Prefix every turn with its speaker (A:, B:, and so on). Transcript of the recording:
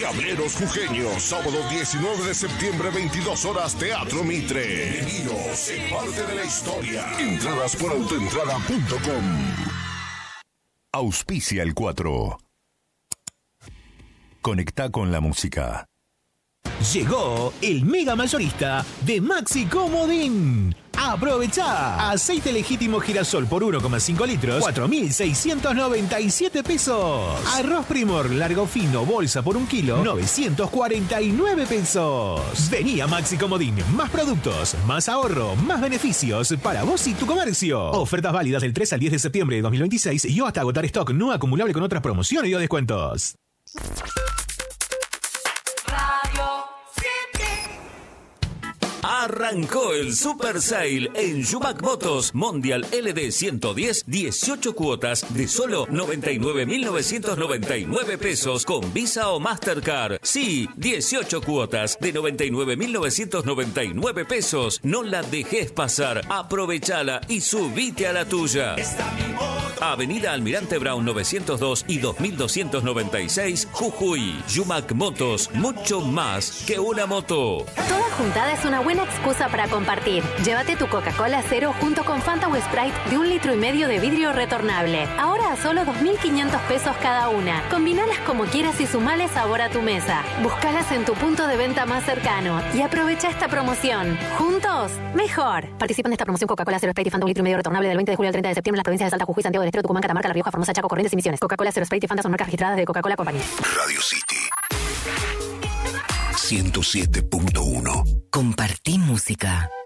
A: Diableros Jujeños, sábado 19 de septiembre, 22 horas, Teatro Mitre. Bienvenidos, sé parte de la historia. Entradas por autoentrada.com.
B: Auspicia el 4. Conecta con la música.
C: Llegó el mega mayorista de Maxi Comodín. ¡Aprovechá! Aceite legítimo girasol por 1,5 litros, 4.697 pesos. Arroz Primor largo fino bolsa por 1 kilo, 949 pesos. Vení a Maxi Comodín. Más productos, más ahorro, más beneficios para vos y tu comercio. Ofertas válidas del 3 al 10 de septiembre de 2026 y hasta agotar stock no acumulable con otras promociones y o descuentos.
D: Arrancó el Super Sale en Yumac Motos Mondial LD 110, 18 cuotas de solo 99.999 pesos con Visa o Mastercard. Sí, 18 cuotas de 99.999 pesos. No la dejes pasar, aprovechala y subite a la tuya. Avenida Almirante Brown 902 y 2296, Jujuy. Yumac Motos, mucho más que una moto.
E: Toda juntada es una buena excusa para compartir. Llévate tu Coca-Cola Cero junto con Fanta o Sprite de 1,5 litros de vidrio retornable. Ahora a solo 2.500 pesos cada una. Combinalas como quieras y sumale sabor a tu mesa. Búscalas en tu punto de venta más cercano y aprovecha esta promoción. Juntos, mejor. Participan de esta promoción Coca-Cola Cero Sprite y Fanta 1,5 litros retornable del 20 de julio al 30 de septiembre en las provincias de Salta, Jujuy, Santiago del Estero, Tucumán, Catamarca, La Rioja, Formosa, Chaco, Corrientes y Misiones. Coca-Cola Cero Sprite y Fanta son marcas registradas de Coca-Cola Company.
A: Radio City 107.1.
F: Compartí música.